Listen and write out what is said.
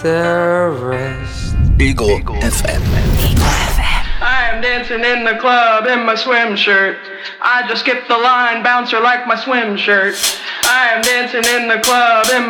the rest. Eagle FM. I am dancing in the club in my swim shirt. I just skipped the line, bouncer like my swim shirt. I am dancing in the club in